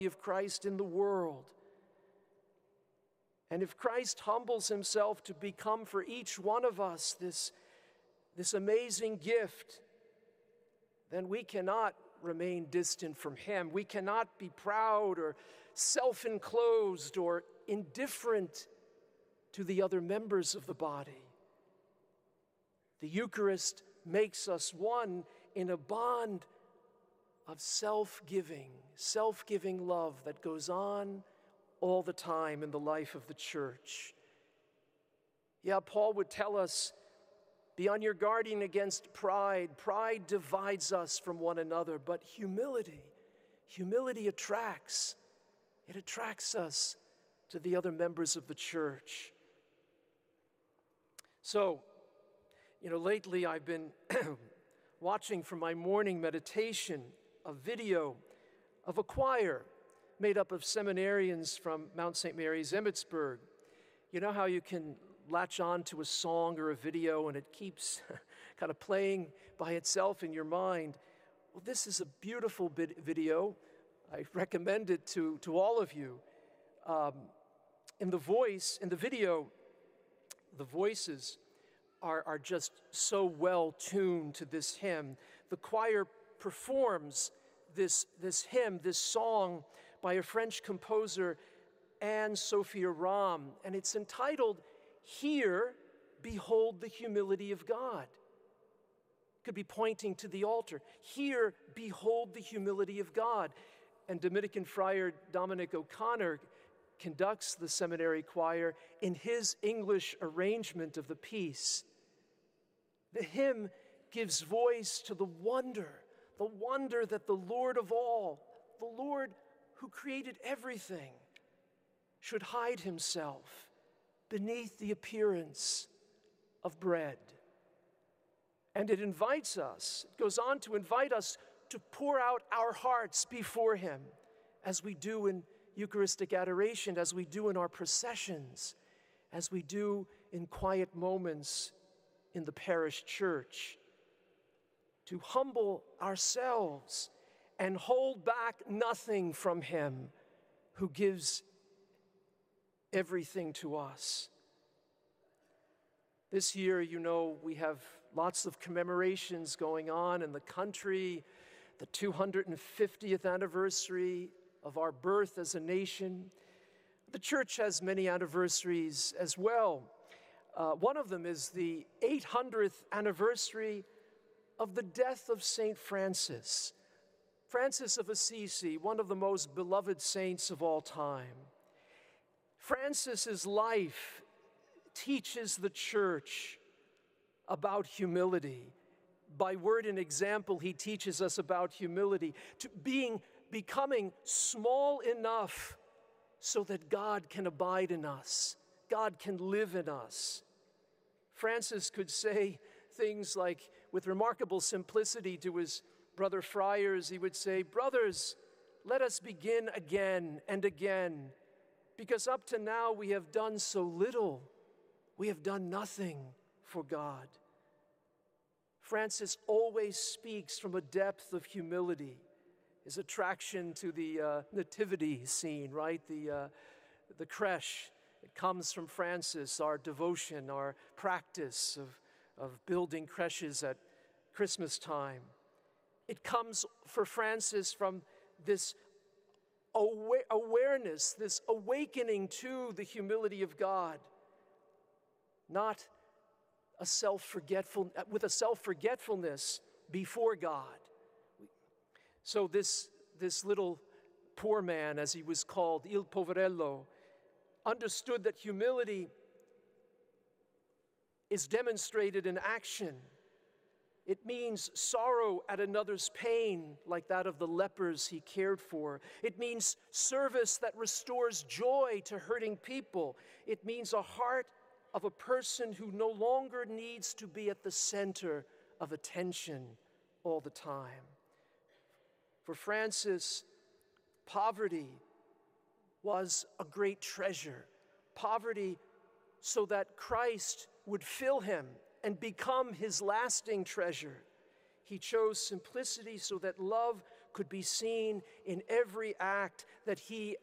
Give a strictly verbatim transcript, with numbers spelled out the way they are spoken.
of Christ in the world. And if Christ humbles himself to become for each one of us this, this amazing gift, then we cannot remain distant from him. We cannot be proud or self-enclosed or indifferent to the other members of the body. The Eucharist makes us one in a bond of self-giving, self-giving love that goes on all the time in the life of the church. Yeah, Paul would tell us, be on your guarding against pride. Pride divides us from one another, but humility, humility attracts. It attracts us to the other members of the church. So, you know, lately I've been watching for my morning meditation a video of a choir made up of seminarians from Mount Saint Mary's, Emmitsburg. You know how you can latch on to a song or a video and it keeps kind of playing by itself in your mind? Well, this is a beautiful video. I recommend it to, to all of you. Um, in the voice, in the video, the voices are, are just so well tuned to this hymn. The choir performs this, this hymn, this song by a French composer, Anne-Sophie Ram, and it's entitled, "Here, Behold the Humility of God." Could be pointing to the altar. Here, behold the humility of God. And Dominican friar Dominic O'Connor conducts the seminary choir in his English arrangement of the piece. The hymn gives voice to the wonder, the wonder that the Lord of all, the Lord who created everything, should hide himself beneath the appearance of bread. And it invites us, it goes on to invite us to pour out our hearts before him, as we do in Eucharistic adoration, as we do in our processions, as we do in quiet moments in the parish church, to humble ourselves and hold back nothing from him who gives everything to us. This year, you know, we have lots of commemorations going on in the country, the two hundred fiftieth anniversary of our birth as a nation. The church has many anniversaries as well. Uh, one of them is the eight hundredth anniversary of the death of Saint Francis. Francis of Assisi, one of the most beloved saints of all time. Francis's life teaches the church about humility. By word and example, he teaches us about humility, to being, becoming small enough so that God can abide in us, God can live in us. Francis could say things like, with remarkable simplicity to his brother friars, he would say, "Brothers, let us begin again and again, because up to now we have done so little. We have done nothing for God." Francis always speaks from a depth of humility. His attraction to the uh, nativity scene, right? The, uh, the creche, it comes from Francis, our devotion, our practice of, of building creches at Christmas time. It comes for Francis from this aware, awareness, this awakening to the humility of God, not a self-forgetful, with a self-forgetfulness before God. So this, this little poor man, as he was called, Il Poverello, understood that humility is demonstrated in action. It means sorrow at another's pain, like that of the lepers he cared for. It means service that restores joy to hurting people. It means a heart of a person who no longer needs to be at the center of attention all the time. For Francis, poverty was a great treasure. Poverty so that Christ would fill him and become his lasting treasure. He chose simplicity so that love could be seen in every act that he